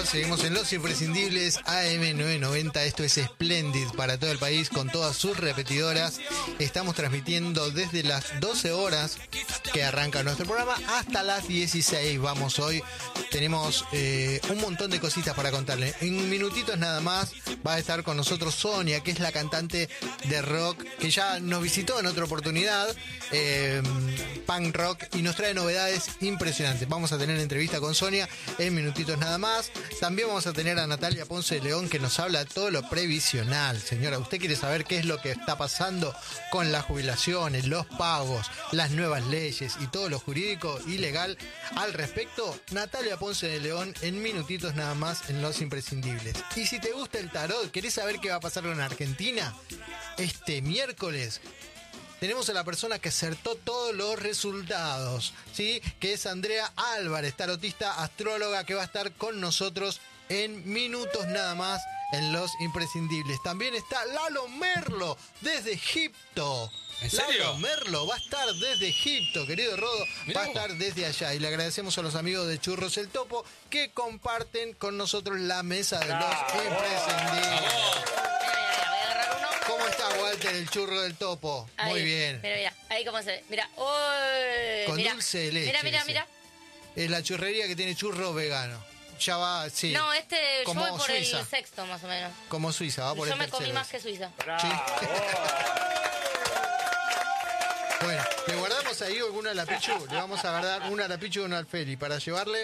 seguimos en Los Imprescindibles AM990. Esto es Splendid para todo el país con todas sus repetidoras. Estamos transmitiendo desde las 12 horas que arranca nuestro programa hasta las 16. Vamos hoy. Tenemos un montón de cositas para contarle. En minutitos nada más va a estar con nosotros Sonia, que es la cantante de rock que ya nos visitó en otra oportunidad, punk rock, y nos trae novedades impresionantes. Vamos a tener entrevista con Sonia en minutitos nada más. También vamos a tener a Natalia Ponce de León, que nos habla de todo lo previsional. Señora, ¿usted quiere saber qué es lo que está pasando con las jubilaciones, los pagos, las nuevas leyes y todo lo jurídico y legal al respecto? Natalia Ponce de León en minutitos nada más en Los Imprescindibles. Y si te gusta el tarot, ¿querés saber qué va a pasar con Argentina este miércoles? Tenemos a la persona que acertó todos los resultados, ¿sí? Que es Andrea Álvarez, tarotista, astróloga, que va a estar con nosotros en minutos nada más en Los Imprescindibles. También está Lalo Merlo desde Egipto. ¿En serio? Lalo Merlo va a estar desde Egipto, querido Rodo. Mirá va a estar desde allá. Y le agradecemos a los amigos de Churros El Topo que comparten con nosotros la mesa de Los Imprescindibles. ¿Cómo está, Walter, el churro del topo? Ahí, muy bien. Mira, ahí cómo se ve. Mira, Con mira, dulce de leche. Mira. Es la churrería que tiene churro vegano. Ya va, sí. No, como yo voy por Suiza. el sexto más o menos. Como Suiza, va por Yo el me tercero. comí más que Suiza. Sí. Bueno, le guardamos ahí alguna a la Pichu. Le vamos a guardar una a la Pichu y una al Feli para llevarle.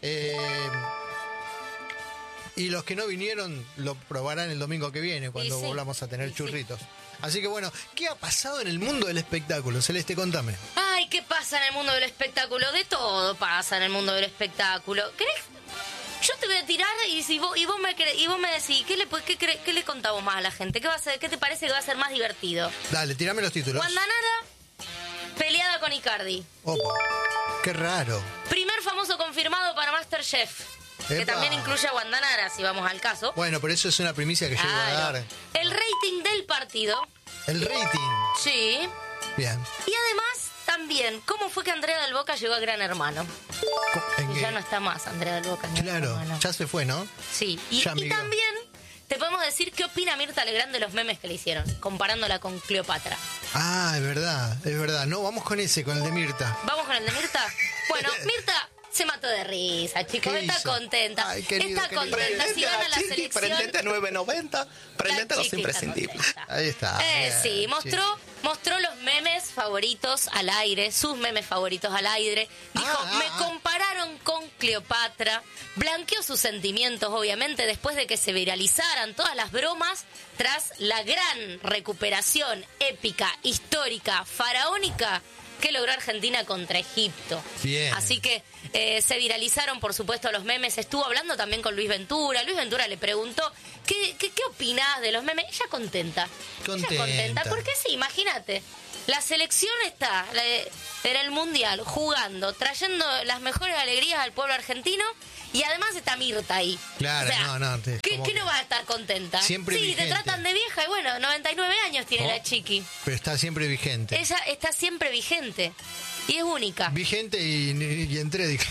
Y los que no vinieron lo probarán el domingo que viene cuando sí. volvamos a tener Y churritos. Así que bueno, ¿qué ha pasado en el mundo del espectáculo? Celeste, contame. Ay, ¿qué pasa en el mundo del espectáculo? De todo pasa en el mundo del espectáculo. ¿Querés? Yo te voy a tirar y si vos me decís, ¿qué le contamos más a la gente? ¿Qué te parece que va a ser más divertido? Dale, tirame los títulos. Wanda Nara peleada con Icardi. Opa, qué raro. Primer famoso confirmado para MasterChef. Que Epa. también incluye a Wanda Nara, si vamos al caso. Bueno, pero eso es una primicia que yo iba a Claro. dar. El rating del partido. El rating. Sí. Bien. Y además, también, ¿cómo fue que Andrea del Boca llegó a Gran Hermano? ¿En Y qué? ya no está más Andrea del Boca en Gran Claro, Hermano. ya se fue, ¿no? Sí. Y Ya migró. también te podemos decir qué opina Mirta Legrand de los memes que le hicieron, comparándola con Cleopatra. Ah, es verdad, es verdad. No, vamos con ese, con el de Mirta. ¿Vamos con el de Mirta? Bueno, Mirta se mató de risa, chicos. ¿Qué Está hizo? contenta. Ay, querido, Está querido. contenta. Si gana la Chiqui, selección... prendete a 990, prendete a Los La chiquita Imprescindibles. contenta. Ahí está. Sí, Bien, mostró los memes favoritos al aire, sus memes favoritos al aire. Dijo, me compararon con Cleopatra. Blanqueó sus sentimientos, obviamente, después de que se viralizaran todas las bromas tras la gran recuperación épica, histórica, faraónica que logró Argentina contra Egipto. Bien. Así que se viralizaron, por supuesto, los memes. Estuvo hablando también con Luis Ventura. Luis Ventura le preguntó, ¿qué opinás de los memes? Ella contenta. Contenta. Ella contenta, porque sí, imagínate. La selección está en el Mundial, jugando, trayendo las mejores alegrías al pueblo argentino, y además está Mirta ahí. Claro, O sea, no. ¿Qué no va a estar contenta? Siempre sí, vigente. te tratan de vieja, y bueno, 99 años tiene la chiqui. Pero está siempre vigente. Ella está siempre vigente, y es única. Vigente y entré, dije.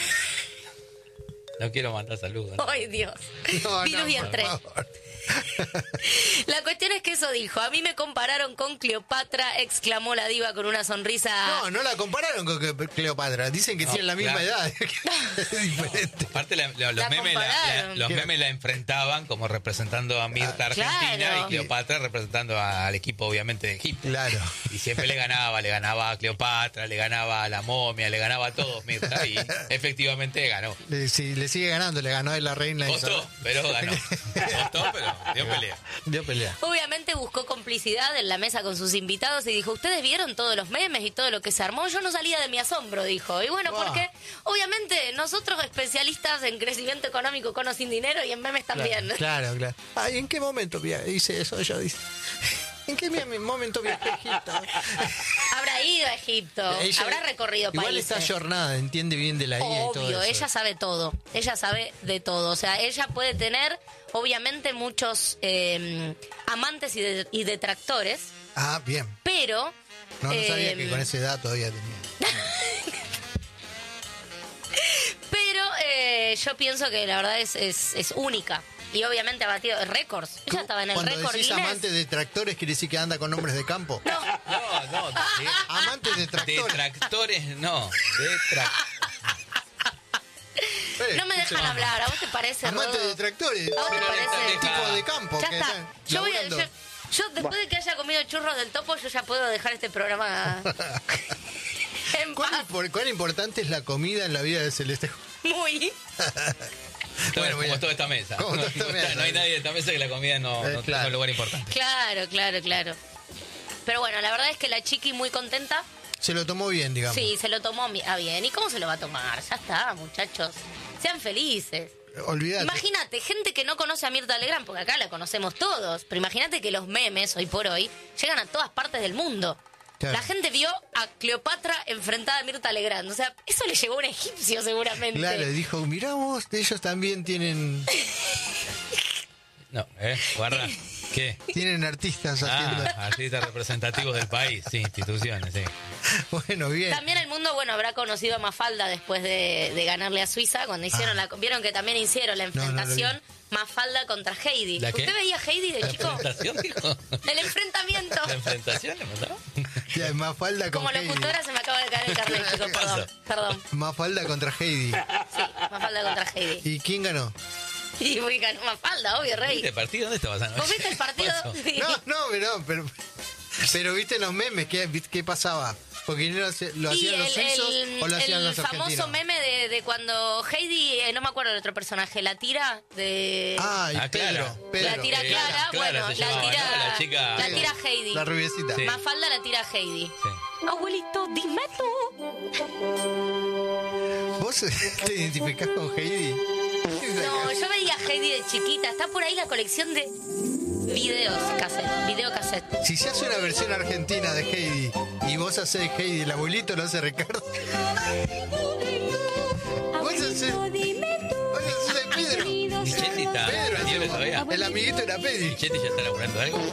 No quiero mandar saludos. ¿no? ¡Ay, Dios! No, Virus y por entré. favor. La cuestión es que eso dijo. A mí me compararon con Cleopatra, exclamó la diva con una sonrisa. No la compararon con Cleopatra. Dicen que No, tienen la misma claro. edad. Es diferente. Aparte los La memes compararon. los memes la enfrentaban como representando a Mirta Argentina claro. y Cleopatra representando al equipo obviamente de Egipto. Claro. Y siempre le ganaba a Cleopatra, le ganaba a la momia, le ganaba a todos Mirta y efectivamente ganó. Si le sigue ganando, le ganó a la reina. Costó, pero ganó. Costó, pero dio pelea. Dio pelea. Obviamente buscó complicidad en la mesa con sus invitados y dijo, ¿ustedes vieron todos los memes y todo lo que se armó? Yo no salía de mi asombro, dijo. Y bueno, Wow. porque obviamente nosotros especialistas en crecimiento económico con o sin dinero y en memes también. Claro. Ay, ¿en qué momento hice eso? Ella dice. ¿En qué momento viajé a Egipto? Habrá ido a Egipto, Ella- habrá recorrido Igual países. está ayornada, entiende bien de la IA y todo Obvio, eso. ella sabe todo. Ella sabe de todo. O sea, ella puede tener, obviamente, muchos amantes y detractores, Ah, bien. pero... No sabía que con esa edad todavía tenía. Pero yo pienso que la verdad es única. Y obviamente ha batido récords. Ella estaba en el Cuando récord decís Guinness. amante de tractores, quiere decir que anda con hombres de campo. No. Amante de De tractores. tractores, no. No me dejan hablar. ¿A vos te parece, Amante Rodo? de tractores. ¿A vos te Pero parece? está Tipo de campo. Ya que está. están Yo, laburando. yo después de que haya comido churros del topo, yo ya puedo dejar este programa en paz. ¿Cuán importante es la comida en la vida de Celeste? Muy. Bueno, Como bien. toda esta mesa. Como toda esta mesa. No hay nadie de esta mesa que la comida no Claro. tenga un lugar importante. Claro. Pero bueno, la verdad es que la chiqui muy contenta. Se lo tomó bien, digamos. Sí, se lo tomó bien. ¿Y cómo se lo va a tomar? Ya está, muchachos. Sean felices. Olvídate. Imagínate, gente que no conoce a Mirta Legrand, porque acá la conocemos todos, pero imagínate que los memes, hoy por hoy, llegan a todas partes del mundo. Claro. La gente vio a Cleopatra enfrentada a Mirta Legrand. O sea, eso le llegó a un egipcio seguramente. Claro, dijo, mirá vos, ellos también tienen No, guarda. ¿Qué? artistas haciendo. Artistas representativos del país, sí, instituciones, sí. Bueno, bien. También el mundo, bueno, habrá conocido a Mafalda después de ganarle a Suiza, cuando hicieron vieron que también hicieron la No, no lo enfrentación Mafalda contra Heidi. ¿La qué? ¿Usted veía a Heidi de ¿La chico? presentación, dijo? El enfrentamiento. ¿La enfrentación le mandó? Ya, Mafalda con Como Heidi. locutora se me acaba de caer el carnet, chicos, perdón. pasa? Perdón. Mafalda contra Heidi. Sí, Mafalda contra Heidi. ¿Y quién ganó? Y ganó Mafalda, obvio, Rey. ¿Viste el partido? ¿Dónde estabas anoche? ¿Vos viste el partido? Por eso. Sí. No, pero viste los memes, ¿qué pasaba? Porque no lo Y hacían los suizos o lo hacían los famoso argentinos. meme de cuando Heidi, no me acuerdo del otro personaje, la tira de... Ah, y Clara. Pedro. la tira Clara, Clara bueno, se llamaba, la tira, ¿no? La chica- la tira Heidi. La rubiecita. Sí. Mafalda la tira Heidi. Sí. Abuelito, dime tú. ¿Vos te identificás con Heidi? No, yo veía a Heidi de chiquita. Está por ahí la colección de videocassette. Si se hace una versión argentina de Heidi y vos hacés Heidi, el abuelito lo hace Ricardo. Vos hacés de Pedro. ¿Y Chetti está Pedro aprendiendo hace- todavía? el amiguito era Pedi. ¿Chetti ya está laburando algo?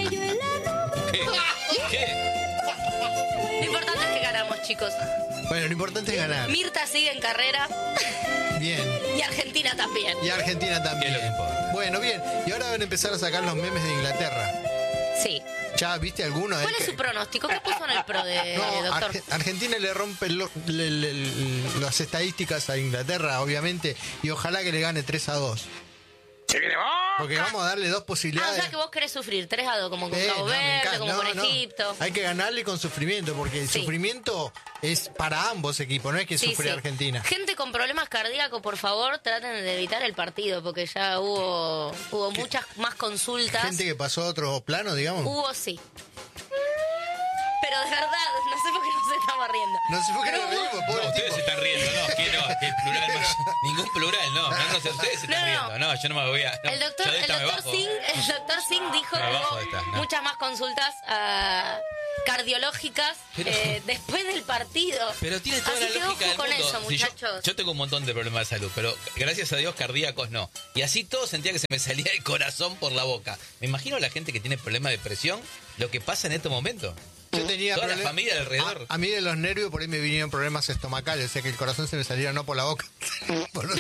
¿Qué? Lo importante es que ganamos, chicos. Bueno, lo importante es ganar. Mirta sigue en carrera Bien. y Argentina también. Y Argentina también. ¿Qué es lo que importa? Bueno, bien. Y ahora van a empezar a sacar los memes de Inglaterra. Sí. ¿Ya viste alguno? ¿Cuál es su pronóstico? ¿Qué puso en el pro de No, doctor? Argentina le rompe las estadísticas a Inglaterra, obviamente, y ojalá que le gane 3-2. Porque vamos a darle dos Ah, o posibilidades. sea que vos querés sufrir 3-2, como con Cabo No, me Verde, encanta. como No, con no. Egipto. Hay que ganarle con sufrimiento, porque el Sí. sufrimiento es para ambos equipos, no es que Sí, sufre sí. Argentina. Gente con problemas cardíacos, por favor, traten de evitar el partido, porque ya hubo muchas más consultas. Gente que pasó a otro plano, digamos. Hubo, sí. Pero de verdad, no sé por qué nos estamos riendo. No sé por qué Pero nos hubo- reímos, No, pobre ustedes tipo. se están riendo, no, que plural, ningún plural, no sé, ustedes se están No, no. riendo, no, yo no me voy a... no, El doctor, yo de esta me bajo. el doctor Singh dijo Me que bajo hubo de esta, no. muchas más consultas cardiológicas Pero- después del partido. Pero tiene toda Así la que lógica ojo del con mundo. eso, Si muchachos. yo tengo un montón de problemas de salud, pero gracias a Dios cardíacos no. Y así todo sentía que se me salía el corazón por la boca. Me imagino a la gente que tiene problemas de presión, lo que pasa en este momento. Yo tenía Toda la problemas- familia alrededor. A mí de los nervios por ahí me vinieron problemas estomacales, o sea que el corazón se me salía no por la boca.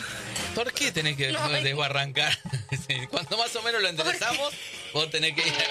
¿Por qué tenés que No, desbarrancar? Sí, cuando más o menos lo enderezamos, vos tenés que ir